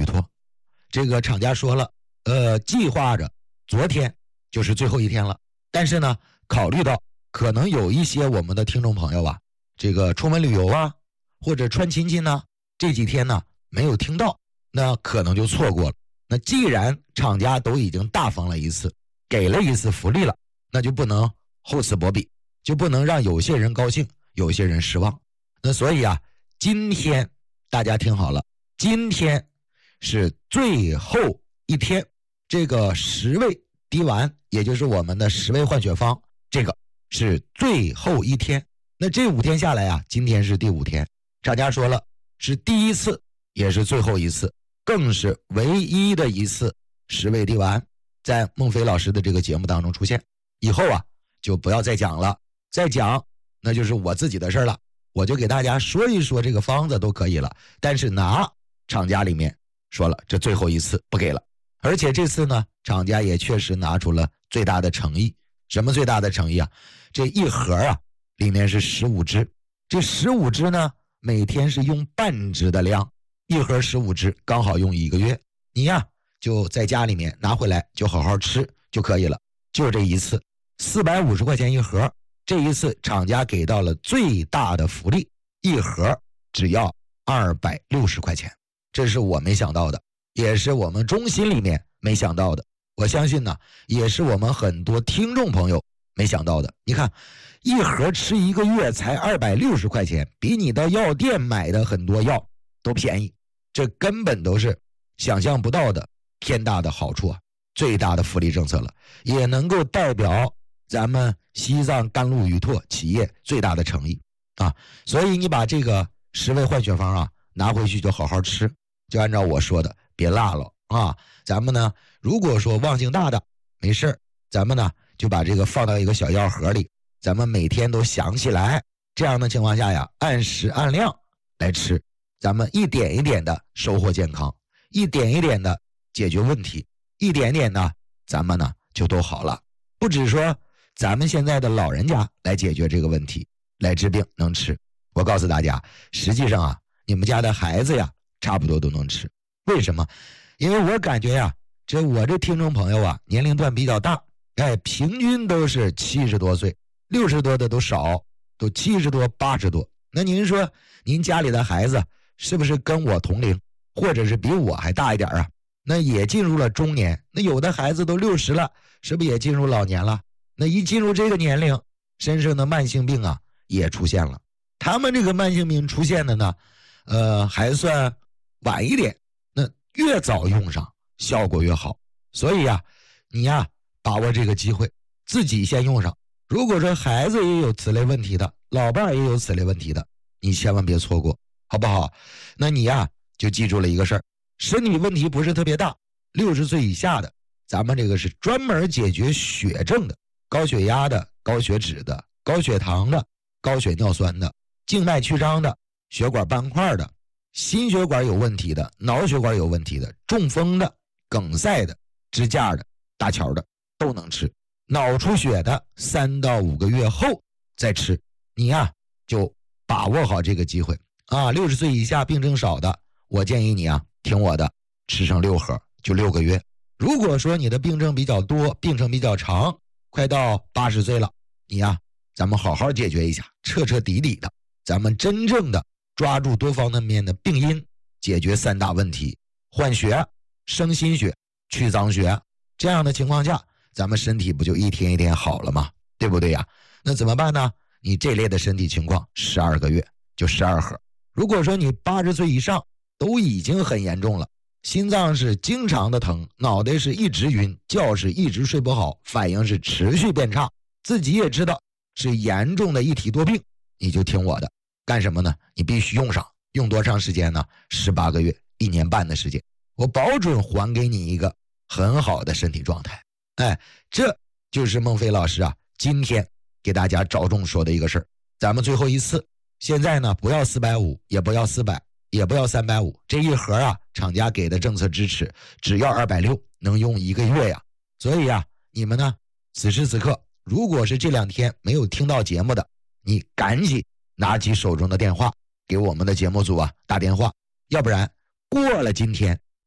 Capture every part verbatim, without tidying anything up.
宇拓。这个厂家说了，呃，计划着昨天就是最后一天了，但是呢，考虑到可能有一些我们的听众朋友啊，这个出门旅游啊，或者串亲戚呢，这几天呢没有听到，那可能就错过了。那既然厂家都已经大方了一次，给了一次福利了，那就不能厚此薄彼，就不能让有些人高兴，有些人失望。那所以啊，今天大家听好了，今天是最后一天，这个十味滴丸，也就是我们的十味换血方，这个是最后一天。那这五天下来啊，今天是第五天，厂家说了，是第一次也是最后一次，更是唯一的一次十味滴丸在孟非老师的这个节目当中出现。以后啊就不要再讲了，再讲那就是我自己的事了，我就给大家说一说这个方子都可以了，但是拿厂家里面说了，这最后一次不给了。而且这次呢，厂家也确实拿出了最大的诚意。什么最大的诚意啊？这一盒啊里面是十五支，这十五支呢每天是用半支的量，一盒十五支刚好用一个月，你呀就在家里面拿回来就好好吃就可以了。就这一次四百五十块钱一盒，这一次厂家给到了最大的福利，一盒只要二百六十块钱，这是我没想到的，也是我们中心里面没想到的，我相信呢也是我们很多听众朋友没想到的。你看一盒吃一个月才二百六十块钱，比你到药店买的很多药都便宜，这根本都是想象不到的天大的好处啊，最大的福利政策了，也能够代表咱们西藏甘露宇拓企业最大的诚意啊。所以你把这个十味换血方啊拿回去就好好吃，就按照我说的别落了啊。咱们呢如果说忘性大的没事，咱们呢就把这个放到一个小药盒里，咱们每天都想起来，这样的情况下呀，按时按量来吃，咱们一点一点的收获健康，一点一点的解决问题，一点点的咱们呢就都好了。不只说咱们现在的老人家来解决这个问题，来治病能吃，我告诉大家，实际上啊你们家的孩子呀差不多都能吃。为什么？因为我感觉呀，这我这听众朋友啊年龄段比较大，哎，平均都是七十多岁，六十多的都少，都七十多八十多。那您说您家里的孩子是不是跟我同龄，或者是比我还大一点啊？那也进入了中年，那有的孩子都六十了，是不是也进入老年了？那一进入这个年龄，身上的慢性病啊也出现了。他们这个慢性病出现的呢，呃，还算晚一点，那越早用上效果越好。所以啊，你呀把握这个机会，自己先用上。如果说孩子也有此类问题的，老伴儿也有此类问题的，你千万别错过，好不好？那你呀就记住了一个事儿，身体问题不是特别大，六十岁以下的，咱们这个是专门解决血症的，高血压的、高血脂的、高血糖的、高血尿酸的、静脉曲张的、血管斑块的、心血管有问题的、脑血管有问题的、中风的、梗塞的、支架的、搭桥的都能吃。脑出血的三到五个月后再吃，你呀就把握好这个机会啊！六十岁以下病症少的，我建议你啊听我的，吃上六盒就六个月。如果说你的病症比较多，病程比较长，快到八十岁了，你呀咱们好好解决一下，彻彻底底的，咱们真正的抓住多方面的病因，解决三大问题，换血、生心血、去脏血。这样的情况下，咱们身体不就一天一天好了吗？对不对呀？那怎么办呢？你这类的身体情况十二个月就十二盒。如果说你八十岁以上都已经很严重了，心脏是经常的疼，脑袋是一直晕，觉是一直睡不好，反应是持续变差，自己也知道是严重的一体多病，你就听我的，干什么呢？你必须用上，用多长时间呢？十八个月，一年半的时间，我保准还给你一个很好的身体状态。哎，这就是孟非老师啊今天给大家着重说的一个事儿。咱们最后一次，现在呢不要四百五，也不要四百，也不要三百五，这一盒啊厂家给的政策支持只要二百六，能用一个月呀。所以啊你们呢此时此刻如果是这两天没有听到节目的，你赶紧拿起手中的电话给我们的节目组啊打电话，要不然过了今天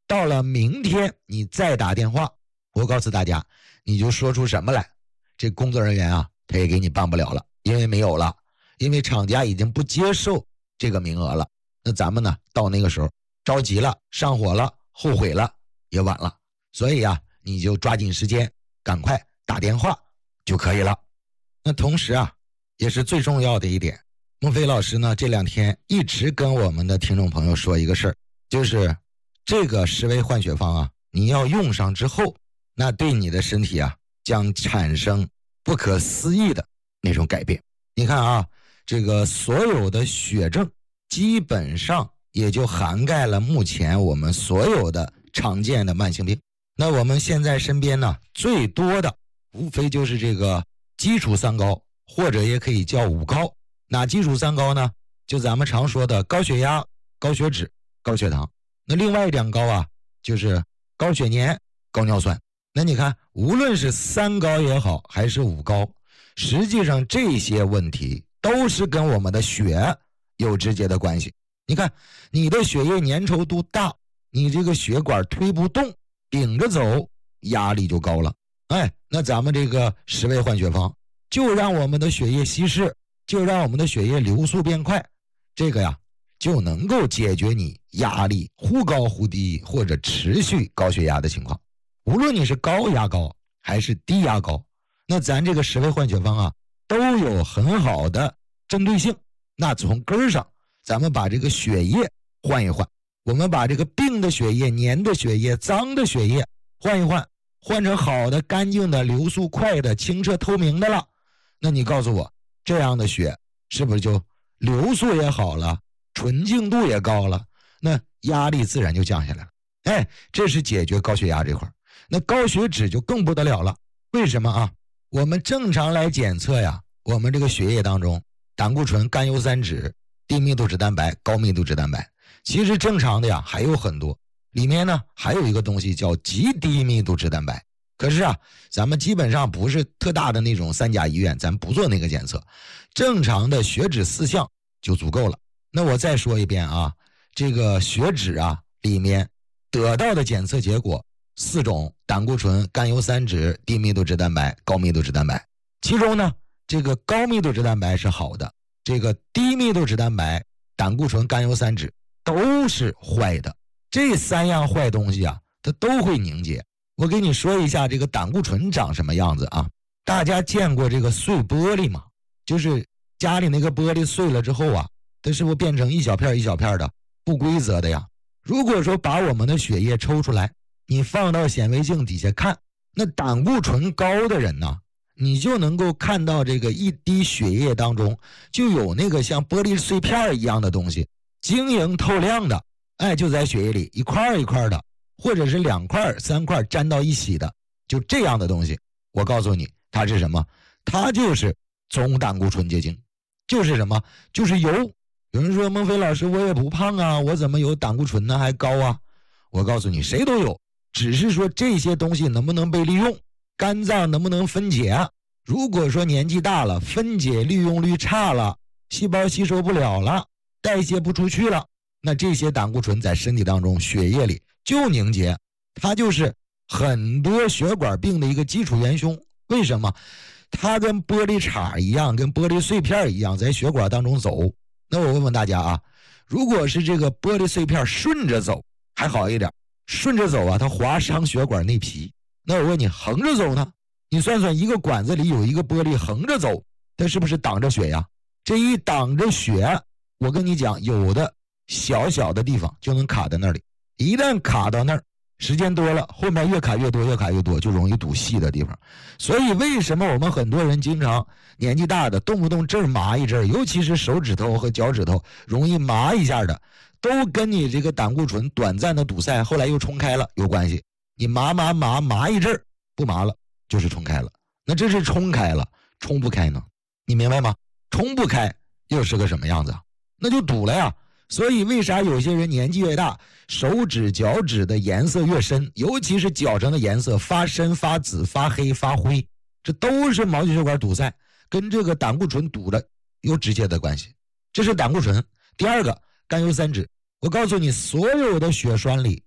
到了明天你再打电话，我告诉大家，你就说出什么来，这工作人员啊，他也给你办不了了，因为没有了，因为厂家已经不接受这个名额了。那咱们呢，到那个时候着急了，上火了，后悔了，也晚了。所以啊，你就抓紧时间，赶快打电话就可以了。那同时啊，也是最重要的一点，孟非老师呢这两天一直跟我们的听众朋友说一个事儿，就是这个十味换血方啊，你要用上之后，那对你的身体啊将产生不可思议的那种改变。你看啊，这个所有的血症基本上也就涵盖了目前我们所有的常见的慢性病。那我们现在身边呢最多的无非就是这个基础三高，或者也可以叫五高。哪基础三高呢？就咱们常说的高血压、高血脂、高血糖。那另外两高啊，就是高血粘、高尿酸。那你看，无论是三高也好，还是五高，实际上这些问题都是跟我们的血有直接的关系。你看，你的血液粘稠度大，你这个血管推不动，顶着走，压力就高了。哎，那咱们这个十味换血方就让我们的血液稀释，就让我们的血液流速变快，这个呀就能够解决你压力忽高忽低或者持续高血压的情况。无论你是高压高还是低压高，那咱这个十味换血方啊都有很好的针对性。那从根上咱们把这个血液换一换，我们把这个病的血液、粘的血液、脏的血液换一换，换成好的、干净的、流速快的、清澈透明的了。那你告诉我，这样的血是不是就流速也好了，纯净度也高了，那压力自然就降下来了。哎，这是解决高血压这块。那高血脂就更不得了了。为什么啊？我们正常来检测呀，我们这个血液当中胆固醇、甘油三酯、低密度脂蛋白、高密度脂蛋白，其实正常的呀还有很多，里面呢还有一个东西叫极低密度脂蛋白。可是啊，咱们基本上不是特大的那种三甲医院，咱不做那个检测，正常的血脂四项就足够了。那我再说一遍啊，这个血脂啊里面得到的检测结果四种：胆固醇、甘油三酯、低密度脂蛋白、高密度脂蛋白。其中呢，这个高密度脂蛋白是好的，这个低密度脂蛋白、胆固醇、甘油三酯都是坏的。这三样坏东西啊，它都会凝结。我给你说一下这个胆固醇长什么样子啊？大家见过这个碎玻璃吗？就是家里那个玻璃碎了之后啊，它是不是变成一小片一小片的不规则的呀？如果说把我们的血液抽出来，你放到显微镜底下看，那胆固醇高的人呢，你就能够看到这个一滴血液当中就有那个像玻璃碎片一样的东西，晶莹透亮的，哎，就在血液里一块一块的，或者是两块三块粘到一起的，就这样的东西。我告诉你，它是什么？它就是总胆固醇结晶。就是什么？就是油。有人说，孟非老师，我也不胖啊，我怎么有胆固醇呢？还高啊？我告诉你，谁都有，只是说这些东西能不能被利用，肝脏能不能分解啊？如果说年纪大了，分解利用率差了，细胞吸收不了了，代谢不出去了，那这些胆固醇在身体当中血液里就凝结，它就是很多血管病的一个基础元凶。为什么？它跟玻璃碴一样，跟玻璃碎片一样，在血管当中走。那我问问大家啊，如果是这个玻璃碎片顺着走还好一点，顺着走啊，它划伤血管内皮。那我问你，横着走呢？你算算，一个管子里有一个玻璃横着走，它是不是挡着血呀？这一挡着血，我跟你讲，有的小小的地方就能卡在那里，一旦卡到那儿，时间多了，后面越卡越多，越卡越多，就容易堵细的地方。所以为什么我们很多人经常年纪大的，动不动这儿麻一阵儿，尤其是手指头和脚趾头容易麻一下的，都跟你这个胆固醇短暂的堵塞，后来又冲开了有关系。你麻麻麻麻一阵儿，不麻了，就是冲开了。那这是冲开了，冲不开呢？你明白吗？冲不开又是个什么样子啊？那就堵了呀。所以为啥有些人年纪越大，手指脚趾的颜色越深，尤其是脚上的颜色发深发紫发黑发灰，这都是毛细血管堵塞，跟这个胆固醇堵的有直接的关系。这是胆固醇。第二个，甘油三酯。我告诉你，所有的血栓里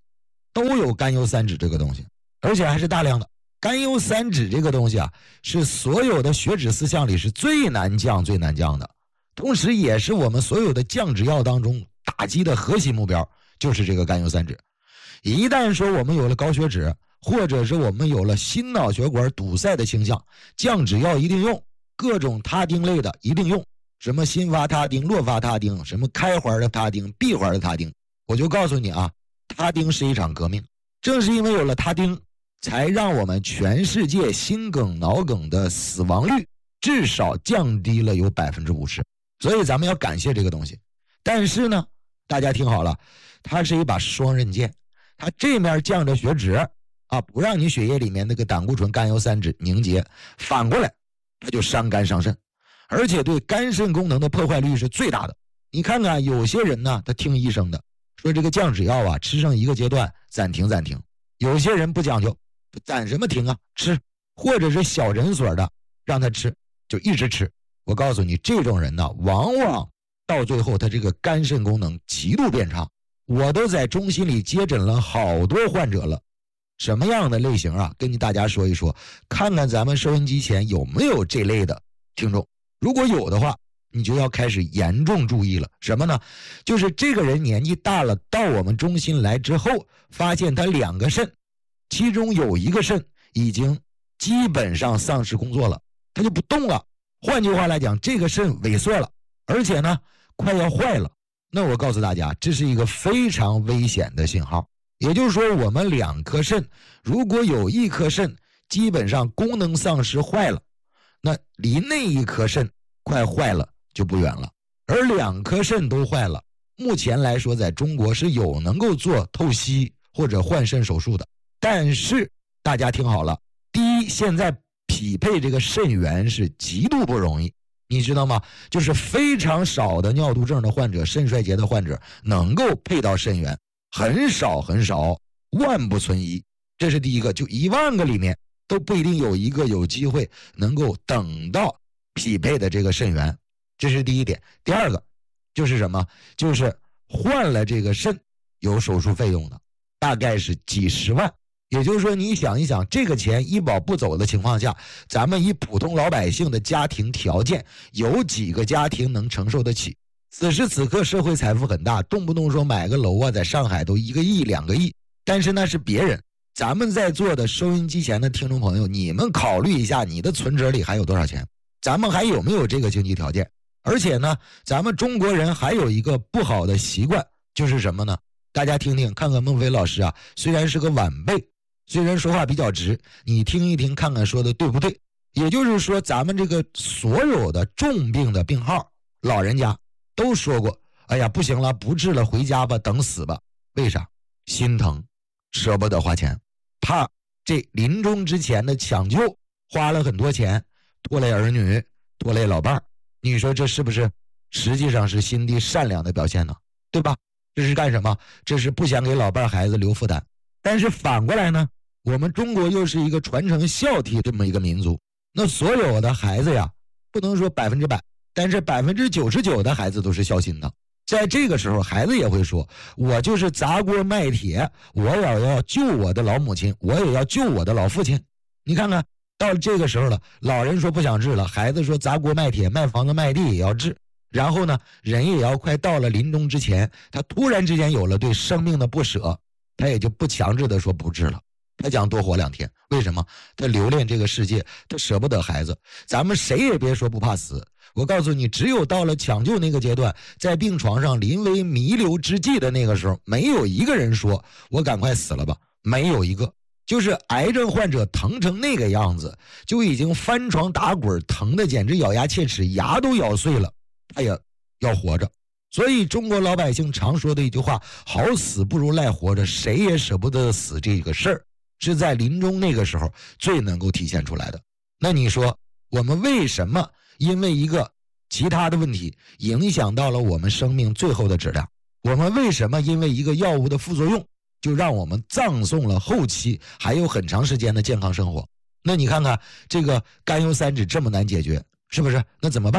都有甘油三酯这个东西，而且还是大量的。甘油三酯这个东西啊，是所有的血脂四项里是最难降最难降的，同时也是我们所有的降脂药当中打击的核心目标，就是这个甘油三酯。一旦说我们有了高血脂，或者是我们有了心脑血管堵塞的倾向，降脂药一定用，各种他汀类的一定用，什么辛伐他汀、洛伐他汀，什么开环的他汀、闭环的他汀。我就告诉你啊，他汀是一场革命，正是因为有了他汀，才让我们全世界心梗脑梗的死亡率至少降低了有 百分之五十， 所以咱们要感谢这个东西。但是呢，大家听好了，它是一把双刃剑，它这面降着血脂啊，不让你血液里面那个胆固醇甘油三酯凝结，反过来它就伤肝伤肾，而且对肝肾功能的破坏率是最大的。你看看有些人呢，他听医生的说这个降脂药啊，吃上一个阶段暂停暂停，有些人不讲究，暂什么停啊，吃，或者是小诊所的让他吃就一直吃。我告诉你，这种人呢，往往到最后他这个肝肾功能极度变差。我都在中心里接诊了好多患者了，什么样的类型啊，跟大家说一说，看看咱们收音机前有没有这类的听众。如果有的话，你就要开始严重注意了。什么呢？就是这个人年纪大了，到我们中心来之后，发现他两个肾，其中有一个肾已经基本上丧失工作了，他就不动了。换句话来讲，这个肾萎缩了，而且呢快要坏了。那我告诉大家，这是一个非常危险的信号。也就是说，我们两颗肾如果有一颗肾基本上功能丧失坏了，那离那一颗肾快坏了就不远了。而两颗肾都坏了，目前来说在中国是有能够做透析或者换肾手术的。但是大家听好了，第一，现在匹配这个肾源是极度不容易，你知道吗？就是非常少的尿毒症的患者、肾衰竭的患者能够配到肾源，很少很少，万不存一。这是第一个，就一万个里面都不一定有一个有机会能够等到匹配的这个肾源，这是第一点。第二个就是什么？就是换了这个肾有手术费用的，大概是几十万。也就是说，你想一想，这个钱医保不走的情况下，咱们以普通老百姓的家庭条件，有几个家庭能承受得起？此时此刻社会财富很大，动不动说买个楼啊，在上海都一个亿两个亿，但是那是别人。咱们在座的收音机前的听众朋友，你们考虑一下，你的存折里还有多少钱？咱们还有没有这个经济条件？而且呢，咱们中国人还有一个不好的习惯，就是什么呢？大家听听看看，孟非老师啊，虽然是个晚辈，虽然说话比较直，你听一听看看说的对不对？也就是说，咱们这个所有的重病的病号，老人家都说过，哎呀不行了，不治了，回家吧，等死吧。为啥？心疼，舍不得花钱，怕这临终之前的抢救花了很多钱，拖累儿女，拖累老伴儿。你说这是不是实际上是心地善良的表现呢？对吧？这是干什么？这是不想给老伴儿孩子留负担。但是反过来呢，我们中国又是一个传承孝悌这么一个民族，那所有的孩子呀，不能说百分之百，但是百分之九十九的孩子都是孝心的。在这个时候，孩子也会说，我就是砸锅卖铁，我也要救我的老母亲，我也要救我的老父亲。你看看到了这个时候了，老人说不想治了，孩子说砸锅卖铁，卖房子卖地也要治。然后呢，人也要快到了临终之前，他突然之间有了对生命的不舍，他也就不强制的说不治了，他想多活两天。为什么？他留恋这个世界，他舍不得孩子。咱们谁也别说不怕死，我告诉你，只有到了抢救那个阶段，在病床上临危弥留之际的那个时候，没有一个人说我赶快死了吧，没有一个。就是癌症患者疼成那个样子，就已经翻床打滚，疼的简直咬牙切齿，牙都咬碎了，他也要活着。所以中国老百姓常说的一句话，好死不如赖活着，谁也舍不得死，这个事儿是在临终那个时候最能够体现出来的。那你说我们为什么因为一个其他的问题影响到了我们生命最后的质量？我们为什么因为一个药物的副作用就让我们葬送了后期还有很长时间的健康生活？那你看看这个甘油三酯这么难解决，是不是？那怎么办？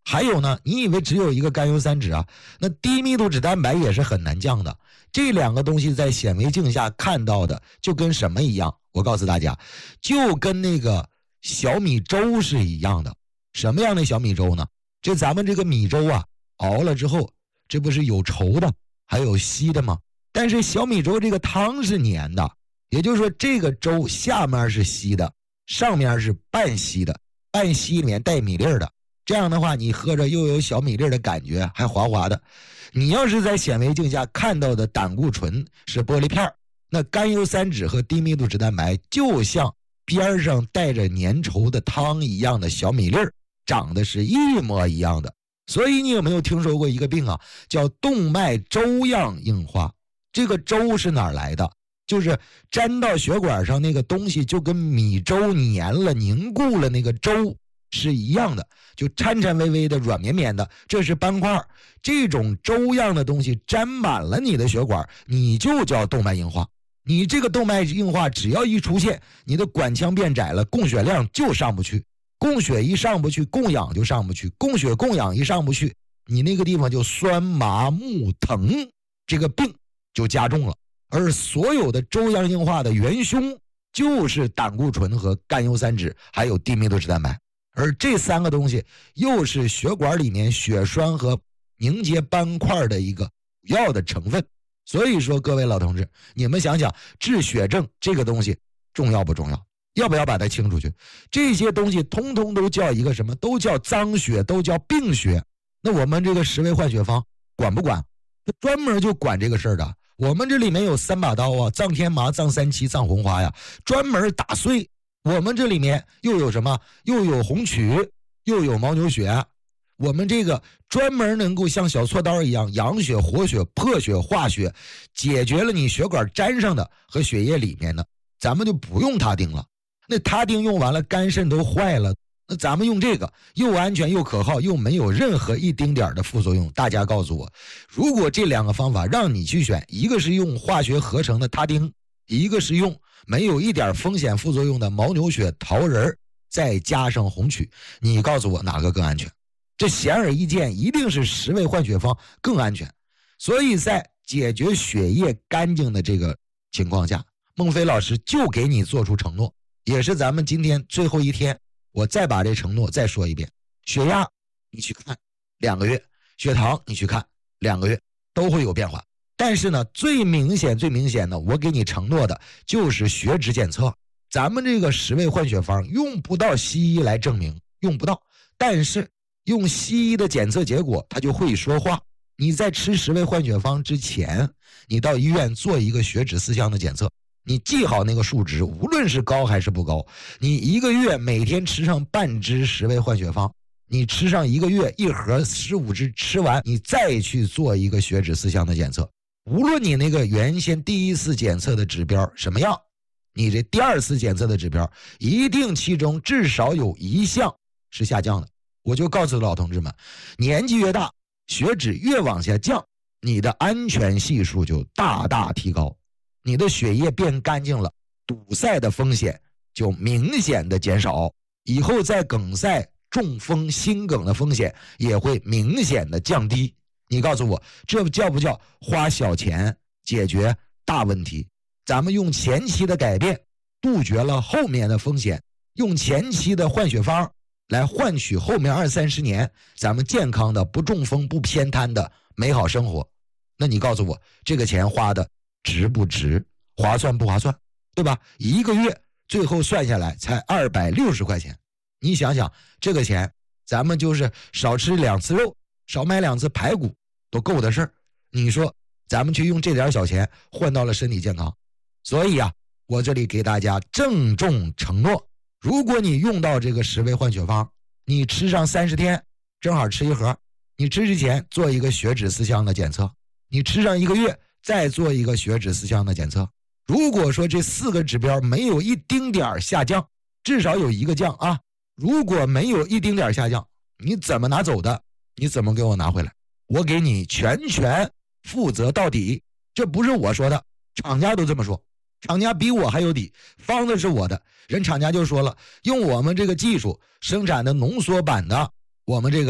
还有呢，你以为只有一个甘油三酯啊？那低密度脂蛋白也是很难降的。这两个东西在显微镜下看到的，就跟什么一样？我告诉大家，就跟那个小米粥是一样的。什么样的小米粥呢？这咱们这个米粥啊，熬了之后，这不是有稠的，还有稀的吗？但是小米粥这个汤是黏的，也就是说这个粥下面是稀的，上面是半稀的，半稀里面带米粒的。这样的话，你喝着又有小米粒的感觉，还滑滑的。你要是在显微镜下看到的胆固醇是玻璃片，那甘油三酯和低密度脂蛋白就像边上带着粘稠的汤一样的小米粒，长得是一模一样的。所以你有没有听说过一个病啊，叫动脉粥样硬化？这个粥是哪儿来的？就是粘到血管上那个东西就跟米粥粘了凝固了，那个粥是一样的，就颤颤巍巍的软绵绵的，这是斑块。这种粥样的东西沾满了你的血管，你就叫动脉硬化。你这个动脉硬化只要一出现，你的管腔变窄了，供血量就上不去，供血一上不去，供氧就上不去，供血供氧一上不去，你那个地方就酸麻木疼，这个病就加重了。而所有的粥样硬化的元凶就是胆固醇和甘油三酯还有低密度脂蛋白，而这三个东西又是血管里面血栓和凝结斑块的一个主要的成分。所以说各位老同志，你们想想治血症这个东西重要不重要？要不要把它清出去？这些东西通通都叫一个什么？都叫脏血，都叫病血。那我们这个十味换血方管不管？专门就管这个事儿的。我们这里面有三把刀啊，藏天麻、藏三七、藏红花呀，专门打碎。我们这里面又有什么？又有红曲，又有牦牛血。我们这个专门能够像小锉刀一样养血、活血、破血、化血，解决了你血管粘上的和血液里面的，咱们就不用他汀了。那他汀用完了，肝肾都坏了，那咱们用这个又安全又可靠，又没有任何一丁点的副作用。大家告诉我，如果这两个方法让你去选，一个是用化学合成的他汀，一个是用没有一点风险副作用的牦牛血、桃仁再加上红曲，你告诉我哪个更安全？这显而易见，一定是十味换血方更安全。所以在解决血液干净的这个情况下，孟非老师就给你做出承诺，也是咱们今天最后一天，我再把这承诺再说一遍。血压你去看两个月，血糖你去看两个月，都会有变化。但是呢，最明显最明显的，我给你承诺的就是血脂检测。咱们这个十味换血方用不到西医来证明，用不到，但是用西医的检测结果它就会说话。你在吃十味换血方之前，你到医院做一个血脂四项的检测，你记好那个数值，无论是高还是不高，你一个月每天吃上半支十味换血方，你吃上一个月一盒十五支，吃完你再去做一个血脂四项的检测，无论你那个原先第一次检测的指标什么样，你这第二次检测的指标一定其中至少有一项是下降的。我就告诉老同志们，年纪越大，血脂越往下降，你的安全系数就大大提高，你的血液变干净了，堵塞的风险就明显的减少，以后在梗塞、中风、心梗的风险也会明显的降低。你告诉我，这叫不叫花小钱解决大问题？咱们用前期的改变杜绝了后面的风险，用前期的换血方来换取后面二三十年咱们健康的、不中风、不偏瘫的美好生活。那你告诉我，这个钱花的值不值？划算不划算？对吧？一个月最后算下来才二百六十块钱，你想想这个钱，咱们就是少吃两次肉，少买两次排骨都够的事儿。你说咱们去用这点小钱换到了身体健康。所以啊，我这里给大家郑重承诺，如果你用到这个十味换血方，你吃上三十天，正好吃一盒，你吃之前做一个血脂四项的检测，你吃上一个月再做一个血脂四项的检测。如果说这四个指标没有一丁点下降，至少有一个降啊，如果没有一丁点下降，你怎么拿走的？你怎么给我拿回来？我给你全权负责到底。这不是我说的，厂家都这么说，厂家比我还有底，方子是我的，人厂家就说了，用我们这个技术生产的浓缩版的我们这个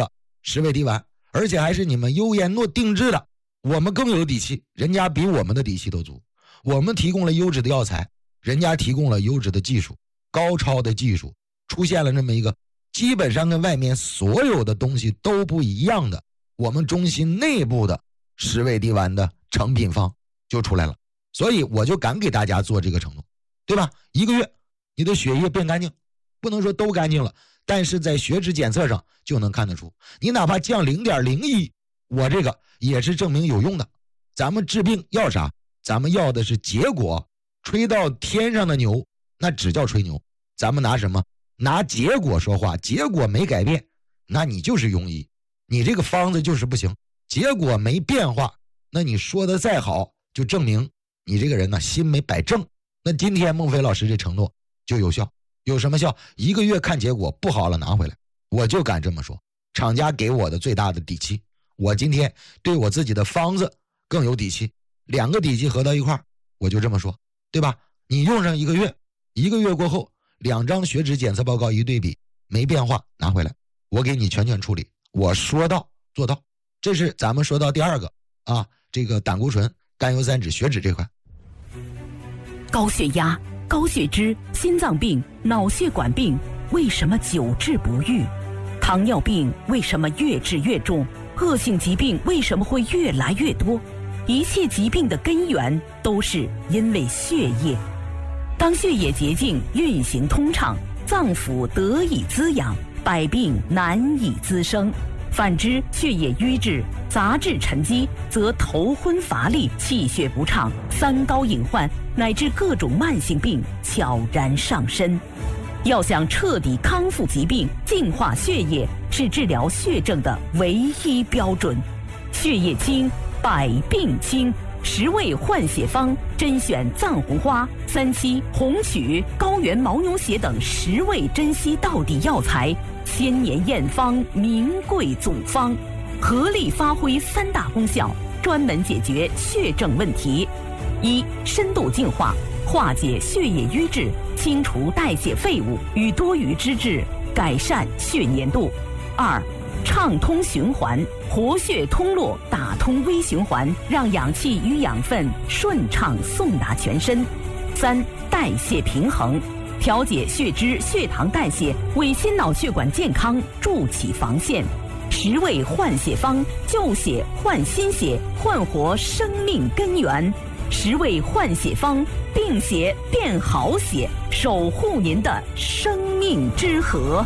十味地丸，而且还是你们优颜诺定制的，我们更有底气，人家比我们的底气都足。我们提供了优质的药材，人家提供了优质的技术，高超的技术，出现了这么一个基本上跟外面所有的东西都不一样的，我们中心内部的十味地丸的成品方就出来了。所以我就敢给大家做这个承诺，对吧？一个月你的血液变干净，不能说都干净了，但是在血脂检测上就能看得出，你哪怕降 零点零一， 我这个也是证明有用的。咱们治病要啥？咱们要的是结果。吹到天上的牛那只叫吹牛，咱们拿什么？拿结果说话，结果没改变，那你就是庸医，你这个方子就是不行。结果没变化，那你说的再好，就证明你这个人呢心没摆正。那今天孟非老师这承诺就有效。有什么效？一个月看结果，不好了拿回来，我就敢这么说。厂家给我的最大的底气，我今天对我自己的方子更有底气。两个底气合到一块儿，我就这么说，对吧？你用上一个月，一个月过后，两张血脂检测报告一对比，没变化，拿回来，我给你全权处理，我说到做到。这是咱们说到第二个啊，这个胆固醇、甘油三酯、血脂这块。 高血压、高血脂、心脏病、脑血管病为什么久治不愈？糖尿病为什么越治越重？恶性疾病为什么会越来越多？一切疾病的根源都是因为血液。当血液洁净运行通畅，脏腑得以滋养，百病难以滋生。反之，血液瘀滞、杂质沉积，则头昏乏力、气血不畅、三高隐患乃至各种慢性病悄然上身。要想彻底康复疾病、净化血液，是治疗血症的唯一标准。血液清，百病清。十味换血方甄选藏红花、三七、红曲、高原牦牛血等十味珍稀到底药材，千年验方，名贵总方，合力发挥三大功效，专门解决血症问题：一、深度净化，化解血液瘀滞，清除代谢废物与多余脂质，改善血粘度；二、畅通循环，活血通络，打通微循环，让氧气与养分顺畅送达全身；三、代谢平衡，调节血脂、血糖代谢，为心脑血管健康筑起防线。十味换血方，旧血换新血，焕活生命根源。十味换血方，病血变好血，守护您的生命之河。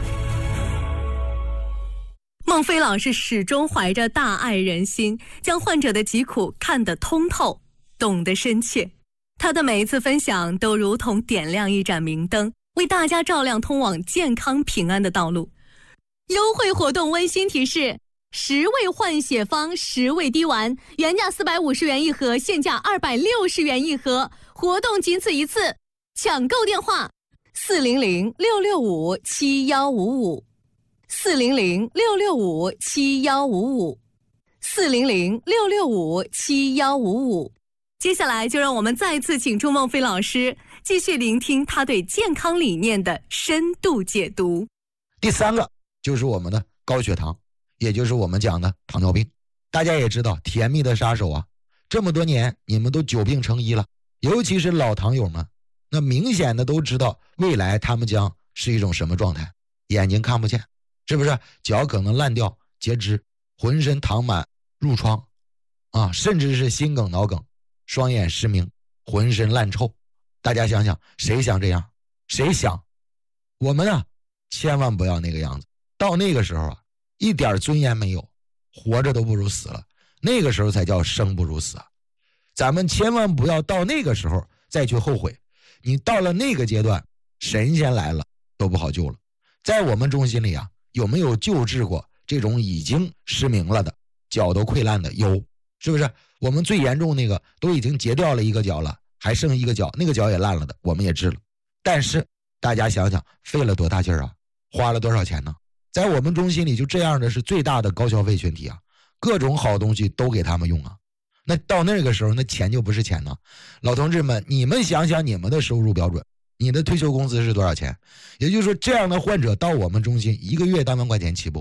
孟非老师始终怀着大爱人心，将患者的疾苦看得通透，懂得深切。他的每一次分享都如同点亮一盏明灯，为大家照亮通往健康平安的道路。优惠活动温馨提示：十味换血方十味滴丸，原价四百五十元一盒，现价二百六十元一盒，活动仅此一次，抢购电话四零零六六五七幺五五。四零零六六五七幺五五，四零零六六五七幺五五。接下来就让我们再次请出孟非老师，继续聆听他对健康理念的深度解读。 第三个就是我们的高血糖，也就是我们讲的糖尿病。大家也知道，甜蜜的杀手啊，这么多年你们都久病成医了，尤其是老糖友们，那明显的都知道未来他们将是一种什么状态：眼睛看不见，是不是？脚可能烂掉、截肢，浑身糖满、褥疮，啊，甚至是心梗、脑梗，双眼失明，浑身烂臭。大家想想，谁想这样？谁想？我们啊，千万不要那个样子。到那个时候啊，一点尊严没有，活着都不如死了。那个时候才叫生不如死啊！咱们千万不要到那个时候再去后悔。你到了那个阶段，神仙来了都不好救了。在我们中心里啊，有没有救治过这种已经失明了的、脚都溃烂的？有，是不是？我们最严重那个都已经截掉了一个脚了，还剩一个脚，那个脚也烂了的，我们也治了。但是大家想想，费了多大劲儿啊，花了多少钱呢？在我们中心里，就这样的是最大的高消费群体啊，各种好东西都给他们用啊。那到那个时候，那钱就不是钱呢。老同志们，你们想想你们的收入标准，你的退休工资是多少钱？也就是说，这样的患者到我们中心，一个月单万块钱起步，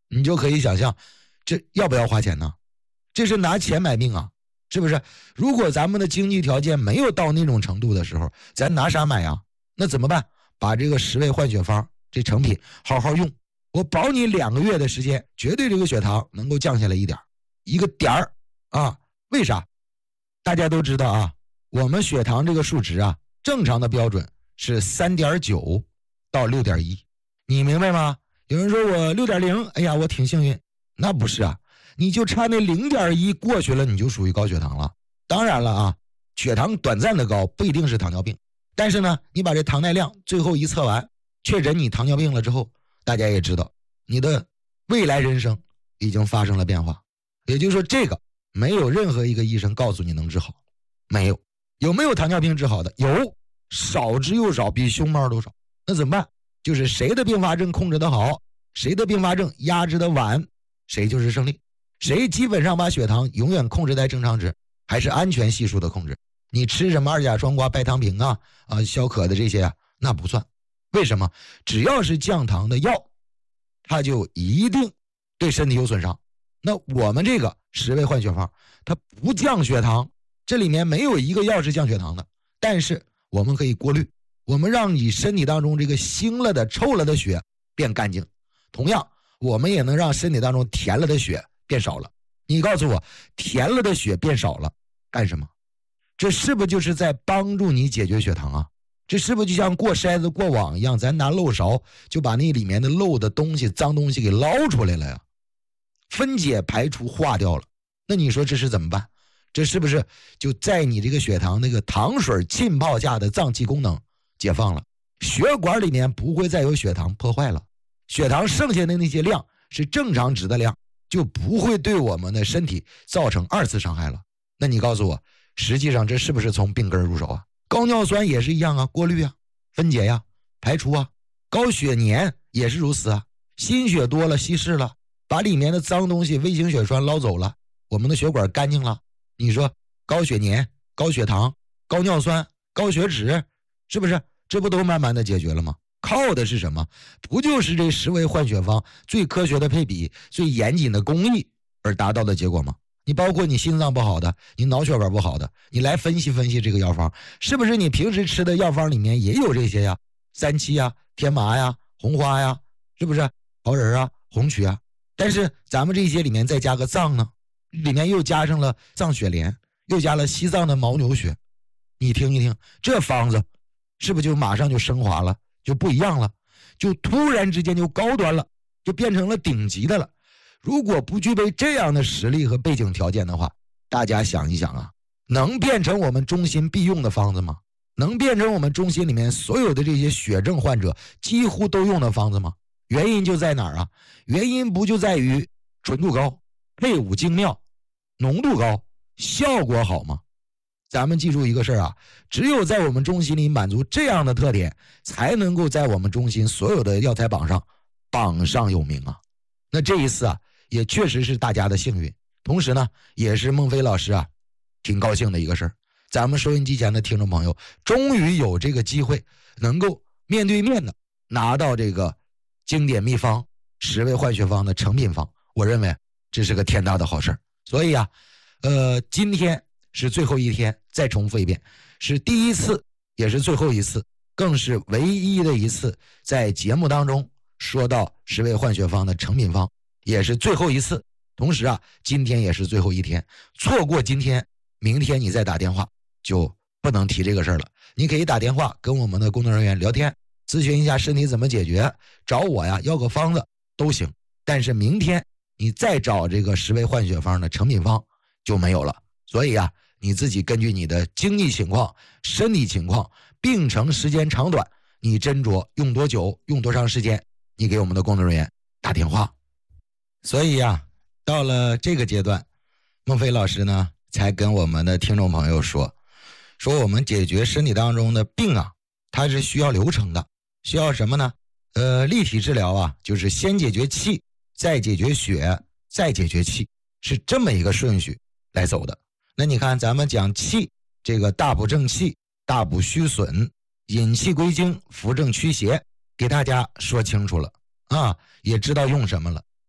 你就可以想象，这要不要花钱呢？这是拿钱买命啊，是不是？如果咱们的经济条件没有到那种程度的时候，咱拿啥买呀？那怎么办？把这个十味换血方这成品好好用，我保你两个月的时间，绝对这个血糖能够降下来一点一个点儿啊。为啥？大家都知道啊，我们血糖这个数值啊，正常的标准是 三点九 到 六点一， 你明白吗？有人说我 六点零， 哎呀我挺幸运，那不是啊，你就差那 零点一 过去了，你就属于高血糖了。当然了啊，血糖短暂的高不一定是糖尿病，但是呢，你把这糖耐量最后一测完，确诊你糖尿病了之后，大家也知道你的未来人生已经发生了变化。也就是说，这个没有任何一个医生告诉你能治好，没有。有没有糖尿病治好的？有，少之又少，比熊猫都少。那怎么办？就是谁的并发症控制得好，谁的并发症压制得晚，谁就是胜利。谁基本上把血糖永远控制在正常值，还是安全系数的控制。你吃什么二甲双胍、拜糖平啊、啊消可的这些啊，那不算。为什么？只要是降糖的药，它就一定对身体有损伤。那我们这个十味换血方，它不降血糖，这里面没有一个药是降血糖的，但是我们可以过滤，我们让你身体当中这个腥了的、臭了的血变干净。同样，我们也能让身体当中甜了的血变少了。你告诉我，甜了的血变少了干什么？这是不是就是在帮助你解决血糖啊？这是不是就像过筛子过网一样，咱拿漏勺就把那里面的漏的东西、脏东西给捞出来了呀？分解、排除、化掉了。那你说这是怎么办？这是不是就在你这个血糖那个糖水浸泡下的脏器功能解放了？血管里面不会再有血糖破坏了，血糖剩下的那些量是正常值的量，就不会对我们的身体造成二次伤害了。那你告诉我，实际上这是不是从病根入手啊？高尿酸也是一样啊，过滤啊，分解呀、啊，排除啊。高血粘也是如此啊，心血多了稀释了，把里面的脏东西、微型血栓捞走了，我们的血管干净了。你说高血粘、高血糖、高尿酸、高血脂，是不是这不都慢慢的解决了吗？靠的是什么？不就是这十味换血方最科学的配比、最严谨的工艺而达到的结果吗？你包括你心脏不好的，你脑血管不好的，你来分析分析这个药方，是不是你平时吃的药方里面也有这些呀？三七呀、天麻呀、红花呀，是不是桃仁啊、红曲啊？但是咱们这些里面再加个藏呢，里面又加上了藏雪莲，又加了西藏的牦牛血，你听一听，这方子是不是就马上就升华了，就不一样了，就突然之间就高端了，就变成了顶级的了。如果不具备这样的实力和背景条件的话，大家想一想啊，能变成我们中心必用的方子吗？能变成我们中心里面所有的这些血症患者几乎都用的方子吗？原因就在哪儿啊？原因不就在于纯度高、配伍精妙、浓度高、效果好吗？咱们记住一个事儿啊，只有在我们中心里满足这样的特点，才能够在我们中心所有的药材榜上榜上有名啊。那这一次啊，也确实是大家的幸运，同时呢，也是孟非老师啊挺高兴的一个事儿。咱们收音机前的听众朋友，终于有这个机会能够面对面的拿到这个经典秘方十味换血方的成品方，我认为这是个天大的好事。所以啊，呃，今天是最后一天，再重复一遍，是第一次，也是最后一次，更是唯一的一次在节目当中说到十味换血方的成品方，也是最后一次。同时啊，今天也是最后一天，错过今天，明天你再打电话就不能提这个事儿了。你可以打电话跟我们的工作人员聊天，咨询一下身体怎么解决，找我呀要个方子都行。但是明天你再找这个十味换血方的成品方就没有了。所以啊，你自己根据你的经济情况、身体情况、病程时间长短，你斟酌用多久、用多长时间，你给我们的工作人员打电话。所以呀、啊，到了这个阶段，孟非老师呢才跟我们的听众朋友说，说我们解决身体当中的病啊，它是需要流程的，需要什么呢？呃，立体治疗啊，就是先解决气，再解决血，再解决气，是这么一个顺序来走的。那你看咱们讲气，这个大补正气，大补虚损，引气归经，扶正驱邪，给大家说清楚了啊，也知道用什么了。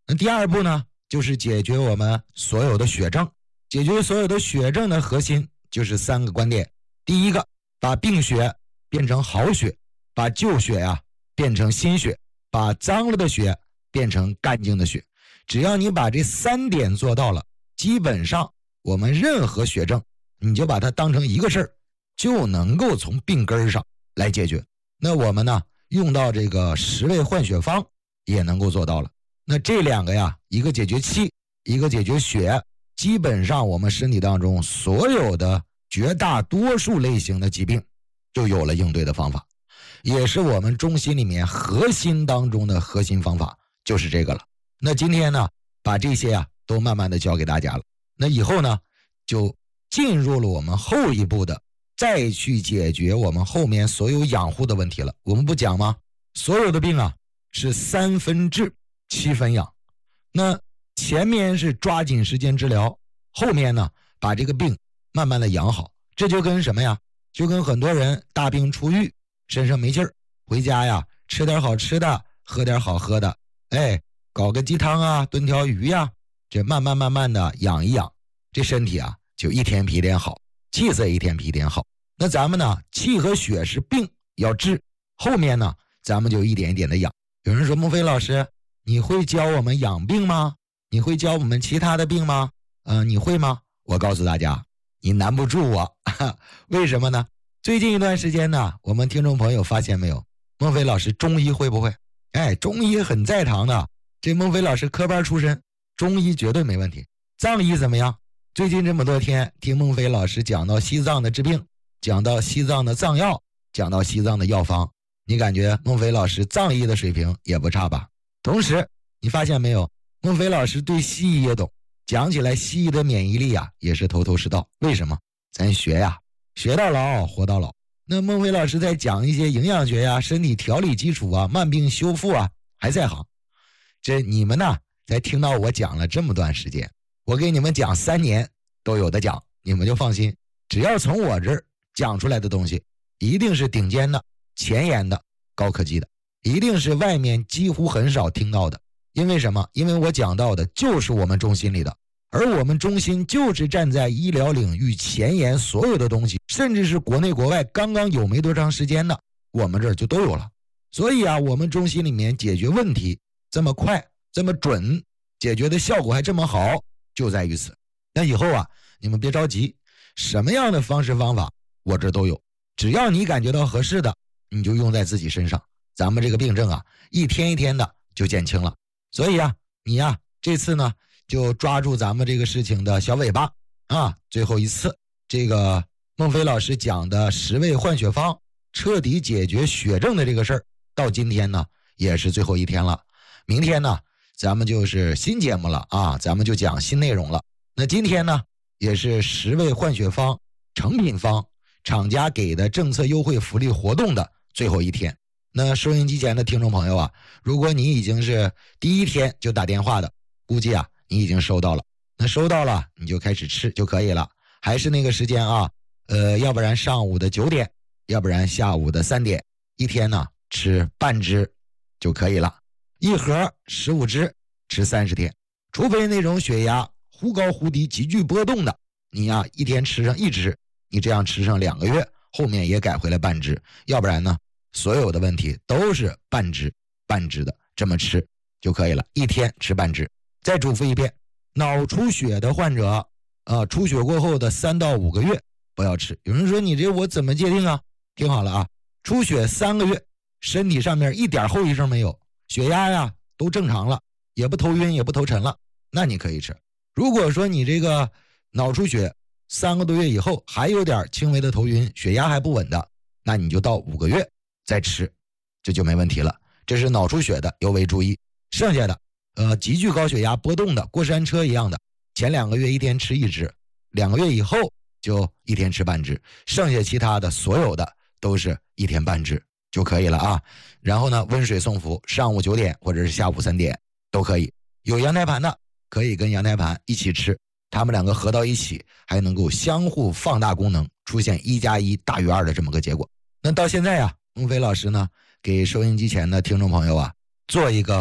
那第二步呢，就是解决我们所有的血症。解决所有的血症的核心就是三个观点。第一个，把病血变成好血，把旧血呀、啊、变成新血，把脏了的血变成干净的血。只要你把这三点做到了，基本上我们任何血症你就把它当成一个事儿，就能够从病根上来解决。那我们呢，用到这个十味换血方也能够做到了。那这两个呀，一个解决气，一个解决血，基本上我们身体当中所有的绝大多数类型的疾病就有了应对的方法，也是我们中心里面核心当中的核心方法，就是这个了。那今天呢，把这些啊都慢慢的教给大家了。那以后呢，就进入了我们后一步的，再去解决我们后面所有养护的问题了。我们不讲吗？所有的病啊是三分治七分养。那前面是抓紧时间治疗，后面呢把这个病慢慢的养好。这就跟什么呀？就跟很多人大病初愈，身上没劲儿，回家呀吃点好吃的，喝点好喝的，哎，搞个鸡汤啊，炖条鱼呀，这慢慢慢慢的养一养，这身体啊就一天比一天好，气色一天比一天好。那咱们呢，气和血是病要治，后面呢咱们就一点一点的养。有人说，孟非老师，你会教我们养病吗？你会教我们其他的病吗？呃，你会吗？我告诉大家，你难不住我。为什么呢？最近一段时间呢，我们听众朋友发现没有，孟非老师中医会不会？哎，中医很在行的，这孟非老师科班出身，中医绝对没问题。藏医怎么样？最近这么多天听孟非老师讲到西藏的治病，讲到西藏的藏药，讲到西藏的药方，你感觉孟非老师藏医的水平也不差吧？同时你发现没有，孟非老师对西医也懂，讲起来西医的免疫力啊也是头头是道。为什么？咱学呀，学到老活到老。那孟非老师在讲一些营养学呀、身体调理基础啊、慢病修复啊，还在行。这你们呢才听到我讲了这么段时间，我给你们讲三年都有的讲，你们就放心，只要从我这儿讲出来的东西一定是顶尖的、前沿的、高科技的，一定是外面几乎很少听到的。因为什么？因为我讲到的就是我们中心里的，而我们中心就是站在医疗领域前沿，所有的东西甚至是国内国外刚刚有没多长时间的，我们这儿就都有了。所以啊，我们中心里面解决问题这么快这么准，解决的效果还这么好，就在于此。那以后啊，你们别着急，什么样的方式方法我这都有，只要你感觉到合适的，你就用在自己身上，咱们这个病症啊一天一天的就减轻了。所以啊，你呀、啊、这次呢就抓住咱们这个事情的小尾巴啊，最后一次这个孟非老师讲的十味换血方彻底解决血症的这个事儿，到今天呢也是最后一天了。明天呢咱们就是新节目了啊，咱们就讲新内容了。那今天呢也是十味换血方成品方厂家给的政策优惠福利活动的最后一天。那收音机前的听众朋友啊，如果你已经是第一天就打电话的，估计啊你已经收到了。那收到了你就开始吃就可以了，还是那个时间啊，呃，要不然上午的九点，要不然下午的三点，一天呢吃半支就可以了。一盒十五支，吃三十天。除非那种血压忽高忽低急剧波动的，你呀、啊、一天吃上一支，你这样吃上两个月，后面也改回来半支，要不然呢所有的问题都是半支半支的，这么吃就可以了，一天吃半支。再嘱咐一遍，脑出血的患者啊，出血过后的三到五个月不要吃。有人说你这我怎么界定啊？听好了啊，出血三个月，身体上面一点后遗症没有，血压呀都正常了，也不头晕也不头沉了，那你可以吃。如果说你这个脑出血三个多月以后还有点轻微的头晕，血压还不稳的，那你就到五个月再吃，这就没问题了。这是脑出血的尤为注意。剩下的呃急剧高血压波动的，过山车一样的，前两个月一天吃一支，两个月以后就一天吃半支，剩下其他的所有的都是一天半支就可以了啊。然后呢，温水送服，上午九点或者是下午三点都可以。有羊胎盘的可以跟羊胎盘一起吃，他们两个合到一起还能够相互放大功能，出现一加一大于二的这么个结果。那到现在呀、啊，孟非老师呢给收音机前的听众朋友啊做一个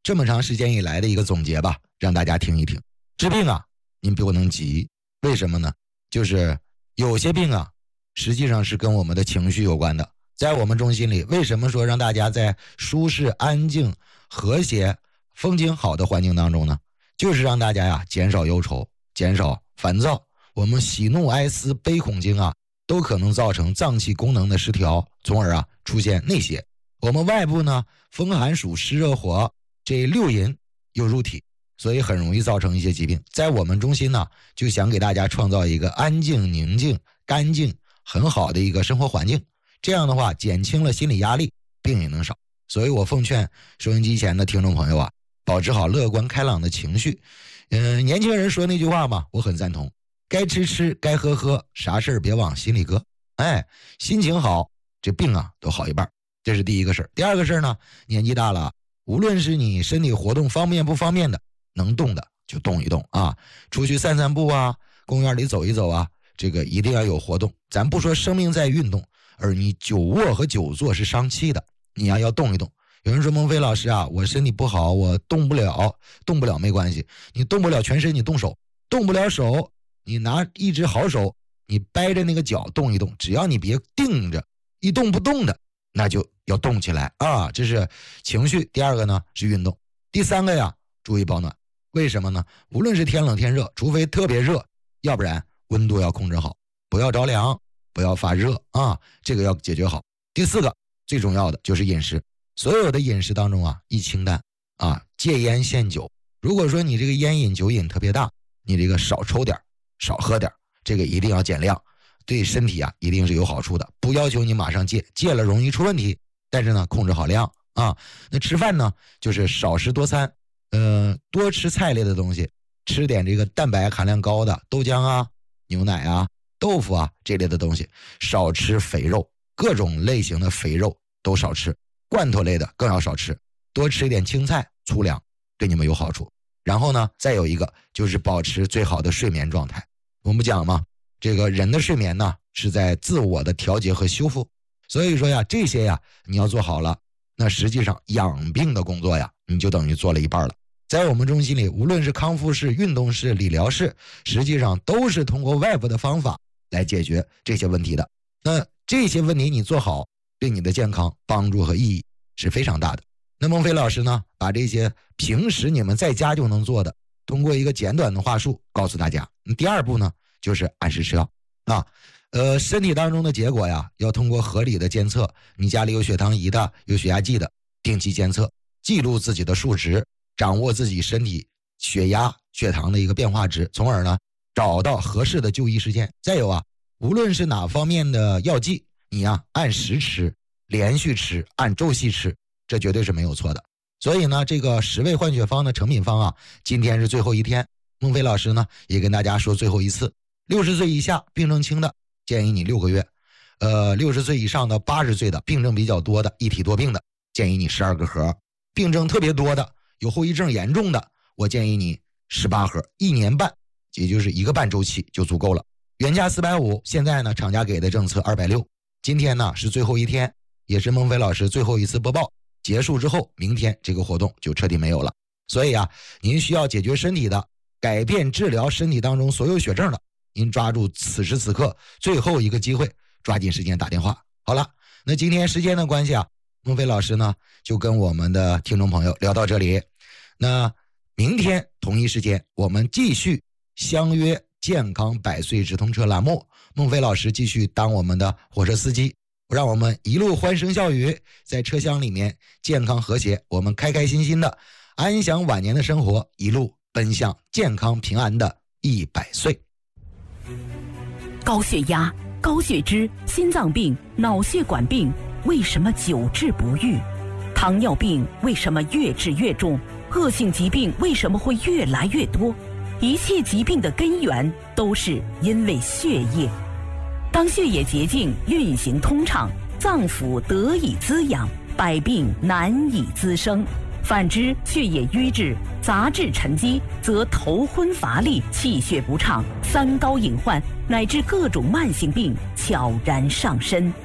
这么长时间以来的一个总结吧，让大家听一听。治病啊，您不能急，为什么呢？就是有些病啊，实际上是跟我们的情绪有关的。在我们中心里，为什么说让大家在舒适、安静、和谐、风景好的环境当中呢？就是让大家呀减少忧愁，减少烦躁。我们喜怒哀思悲恐惊啊，都可能造成脏器功能的失调，从而啊出现内邪。我们外部呢，风寒暑湿热火这六淫又入体，所以很容易造成一些疾病。在我们中心呢，就想给大家创造一个安静、宁静、干净、很好的一个生活环境。这样的话，减轻了心理压力，病也能少。所以我奉劝收音机前的听众朋友啊，保持好乐观开朗的情绪。嗯、呃，年轻人说那句话嘛，我很赞同。该吃吃，该喝喝，啥事儿别往心里搁。哎，心情好，这病啊都好一半。这是第一个事儿。第二个事儿呢，年纪大了，无论是你身体活动方便不方便的，能动的就动一动啊，出去散散步啊，公园里走一走啊，这个一定要有活动。咱不说生命在运动，而你久卧和久坐是伤气的，你呀、啊、要动一动。有人说孟非老师啊，我身体不好，我动不了，动不了没关系，你动不了全身，你动手，动不了手，你拿一只好手，你掰着那个脚动一动，只要你别定着一动不动的，那就要动起来啊！这是情绪。第二个呢是运动。第三个呀，注意保暖。为什么呢？无论是天冷天热，除非特别热，要不然温度要控制好，不要着凉，不要发热啊，这个要解决好。第四个最重要的就是饮食。所有的饮食当中啊，宜清淡啊，戒烟限酒。如果说你这个烟瘾酒瘾特别大，你这个少抽点，少喝点，这个一定要减量，对身体啊一定是有好处的。不要求你马上戒，戒了容易出问题，但是呢控制好量啊。那吃饭呢就是少食多餐，呃，多吃菜类的东西，吃点这个蛋白含量高的豆浆啊、牛奶啊、豆腐啊这类的东西，少吃肥肉，各种类型的肥肉都少吃。罐头类的更要少吃，多吃一点青菜粗粮，对你们有好处。然后呢再有一个就是保持最好的睡眠状态。我们讲嘛，这个人的睡眠呢是在自我的调节和修复，所以说呀这些呀你要做好了，那实际上养病的工作呀你就等于做了一半了。在我们中心里，无论是康复室、运动室、理疗室，实际上都是通过外部的方法来解决这些问题的。那这些问题你做好，对你的健康帮助和意义是非常大的。那孟非老师呢，把这些平时你们在家就能做的，通过一个简短的话术告诉大家。第二步呢，就是按时吃药啊。呃，身体当中的结果呀，要通过合理的监测，你家里有血糖仪的，有血压计的，定期监测，记录自己的数值，掌握自己身体血压、血糖的一个变化值，从而呢找到合适的就医时间。再有啊，无论是哪方面的药剂，你呀、啊、按时吃，连续吃，按周期吃，这绝对是没有错的。所以呢，这个十味换血方的成品方啊，今天是最后一天，孟非老师呢也跟大家说最后一次。六十岁以下病症轻的，建议你六个月；呃，六十岁以上的八十岁的病症比较多的，一体多病的，建议你十二个盒；病症特别多的，有后遗症严重的，我建议你十八盒，一年半，也就是一个半周期就足够了。原价四百五，现在呢厂家给的政策二百六。今天呢是最后一天，也是孟非老师最后一次播报，结束之后，明天这个活动就彻底没有了。所以啊，您需要解决身体的，改变治疗身体当中所有血症的，您抓住此时此刻最后一个机会，抓紧时间打电话。好了，那今天时间的关系啊，孟非老师呢就跟我们的听众朋友聊到这里。那明天同一时间，我们继续相约健康百岁直通车栏目，孟非老师继续当我们的火车司机，让我们一路欢声笑语，在车厢里面健康和谐，我们开开心心的安享晚年的生活，一路奔向健康平安的一百岁。 高血压、高血脂、心脏病、脑血管病为什么久治不愈？糖尿病为什么越治越重？恶性疾病为什么会越来越多？一切疾病的根源都是因为血液。当血液洁净、运行通畅，脏腑得以滋养，百病难以滋生。反之，血液瘀滞、杂质沉积，则头昏乏力、气血不畅、三高隐患乃至各种慢性病悄然上身。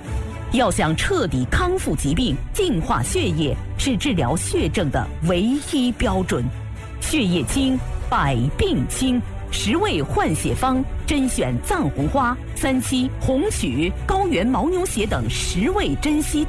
要想彻底康复疾病、净化血液，是治疗血症的唯一标准。血液清，百病清。十味换血方甄选藏红花、三七、红曲、高原牦牛血等十味珍稀